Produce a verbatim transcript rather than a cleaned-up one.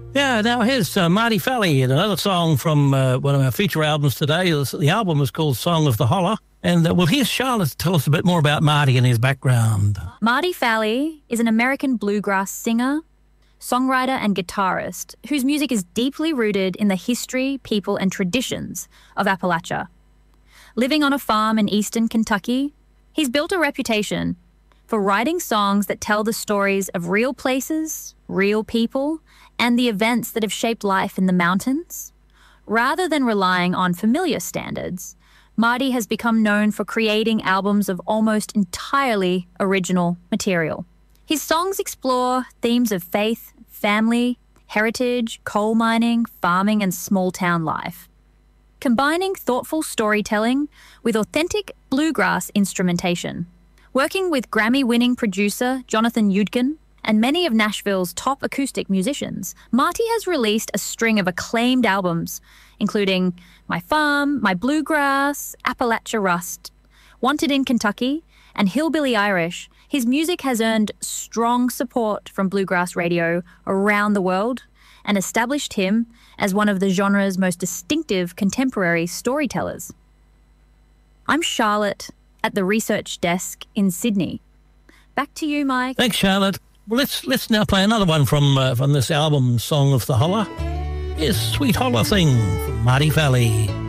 Yeah, now here's uh, Marty Fally, another song from uh, one of our feature albums today. The album is called Song of the Holler. And uh, well, here's Charlotte to tell us a bit more about Marty and his background. Marty Fally is an American bluegrass singer, songwriter and guitarist whose music is deeply rooted in the history, people and traditions of Appalachia. Living on a farm in eastern Kentucky, he's built a reputation for writing songs that tell the stories of real places, real people, and the events that have shaped life in the mountains. Rather than relying on familiar standards, Marty has become known for creating albums of almost entirely original material. His songs explore themes of faith, family, heritage, coal mining, farming, and small-town life, combining thoughtful storytelling with authentic bluegrass instrumentation. Working with Grammy-winning producer Jonathan Yudkin and many of Nashville's top acoustic musicians, Marty has released a string of acclaimed albums, including My Farm, My Bluegrass, Appalachia Rust, Wanted in Kentucky, and Hillbilly Irish. His music has earned strong support from bluegrass radio around the world and established him as one of the genre's most distinctive contemporary storytellers. I'm Charlotte at the research desk in Sydney. Back to you, Mike. Thanks, Charlotte. Well, let's let's now play another one from uh, from this album, Song of the Holler. Here's Sweet Holler Thing from Marty Fally.